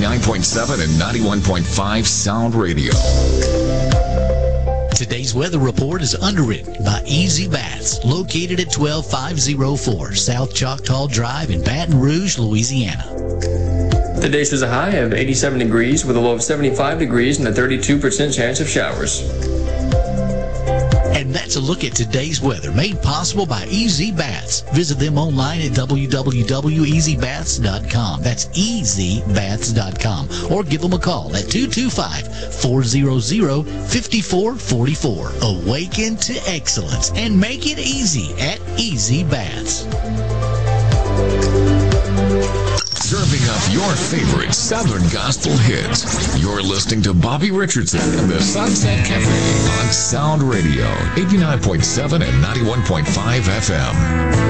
89.7 and 91.5 Sound Radio. Today's weather report is underwritten by Easy Baths, located at 12504 South Choctaw Drive in Baton Rouge, Louisiana. Today shows a high of 87 degrees with a low of 75 degrees and a 32% chance of showers. And that's a look at today's weather, made possible by Easy Baths. Visit them online at www.easybaths.com. That's easybaths.com. Or give them a call at 225-400-5444. Awaken to excellence and make it easy at Easy Baths. Serving up your favorite Southern gospel hits. You're listening to Bobby Richardson and the Sunset Cafe on Sound Radio, 89.7 and 91.5 FM.